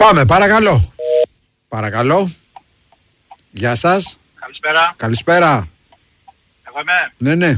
Πάμε, παρακαλώ. Παρακαλώ. Γεια σας. Καλησπέρα. Καλησπέρα. Εγώ είμαι. Ναι.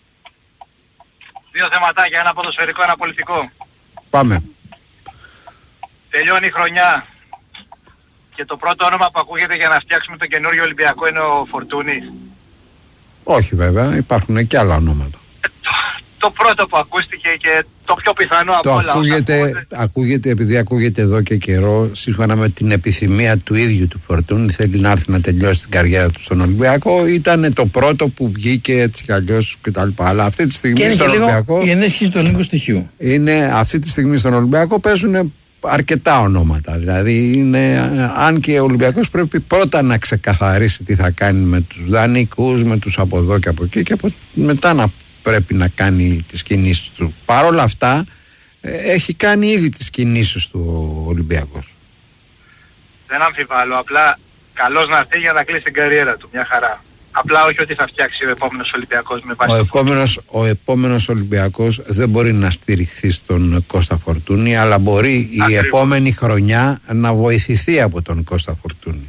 Δύο θεματάκια, ένα ποδοσφαιρικό, ένα πολιτικό. Πάμε. Τελειώνει η χρονιά και το πρώτο όνομα που ακούγεται για να φτιάξουμε το καινούριο Ολυμπιακό είναι ο Φορτούνης. Όχι βέβαια, υπάρχουν και άλλα ονόματα. Το πρώτο που ακούστηκε και το πιο πιθανό από όλα. Ακούγεται, επειδή ακούγεται εδώ και καιρό, σύμφωνα με την επιθυμία του ίδιου του Φορτούνη, θέλει να έρθει να τελειώσει την καριέρα του στον Ολυμπιακό. Ήταν το πρώτο που βγήκε έτσι κι αλλιώς κτλ. Αλλά αυτή τη στιγμή και στον Ολυμπιακό. Η ενίσχυση του ελληνικού στοιχείου. Αυτή τη στιγμή στον Ολυμπιακό παίζουν αρκετά ονόματα. Δηλαδή, αν και ο Ολυμπιακός πρέπει πρώτα να ξεκαθαρίσει τι θα κάνει με τους δανεικούς, με τους από εδώ και από εκεί, και μετά να πρέπει να κάνει τις κινήσεις του. Παρ' όλα αυτά, έχει κάνει ήδη τις κινήσεις του ο Ολυμπιακός. Δεν αμφιβάλλω, απλά καλώς να έρθει για να κλείσει την καριέρα του, μια χαρά. Απλά όχι ότι θα φτιάξει ο επόμενος Ολυμπιακός με βάση ο επόμενος Ολυμπιακός δεν μπορεί να στηριχθεί στον Κώστα Φορτούνη, αλλά μπορεί η επόμενη χρονιά να βοηθηθεί από τον Κώστα Φορτούνη.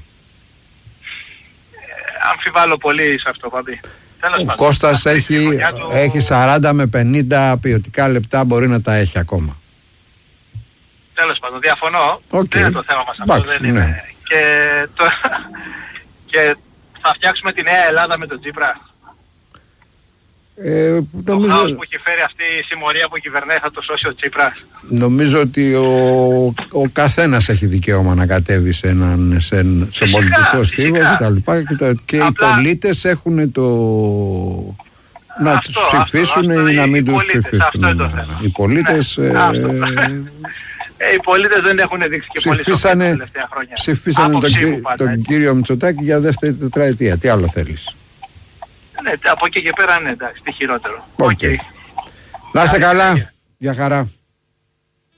Αμφιβάλλω πολύ σε αυτό, Παπί. Ο Κώστας έχει 40 με 50 ποιοτικά λεπτά, μπορεί να τα έχει ακόμα. Τέλος πάντων, διαφωνώ. Okay. Δεν είναι το θέμα μας αυτό, δεν είναι. Ναι. Και θα φτιάξουμε τη νέα Ελλάδα με τον Τσίπρα. Το χάος που έχει φέρει αυτή η συμμορία που κυβερνάει θα το σώσει ο Τσίπρας. Νομίζω ότι ο καθένας έχει δικαίωμα να κατέβει σε πολιτικό στίβο και οι πολίτες έχουν να τους ψηφίσουν ή να μην τους ψηφίσουν. Οι πολίτες... Οι πολίτες δεν έχουν δείξει και πολύ σοφία τα τελευταία χρόνια. Ψηφίσανε τον κύριο Μητσοτάκη για δεύτερη τετραετία. Τι άλλο θέλεις? Ναι, από εκεί και πέρα, ναι, εντάξει, τι χειρότερο. Okay. Να είσαι καλά. Για χαρά.